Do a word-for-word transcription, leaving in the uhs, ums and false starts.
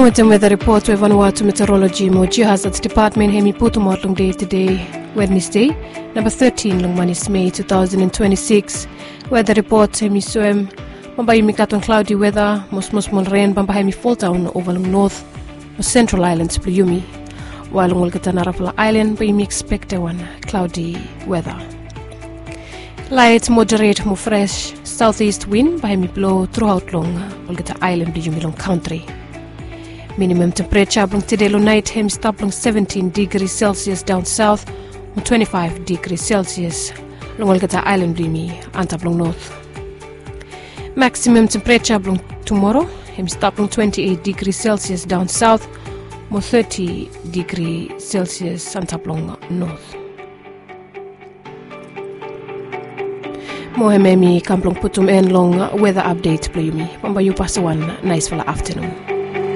Muntem weather report with Vanuatu Meteorology mo Geohazards Department hemi putumotlong day today, Wednesday, number thirteen long manis May two thousand twenty-six. Weather report hemi suem Bambayimi katon cloudy weather, most most mon rain Bambahemi fall down over long north, most central islands Pluyumi. While Ngolgatanarapala Island bayimi expect one cloudy weather. Light, moderate, more fresh southeast wind Bahemi blow throughout long Ngolgata Island Pluyumi long country. Minimum temperature blong today lo night hem stop blong seventeen degrees Celsius down south and twenty-five degrees Celsius long Ngolgata Island Pluyumi anta blong north. Maximum temperature blong tomorrow hem stop blong twenty-eight degrees Celsius down south and thirty degrees Celsius anta blong north. Mohememi kamplong putum en long weather update Pluyumi. Pamba you pass one nice for the afternoon.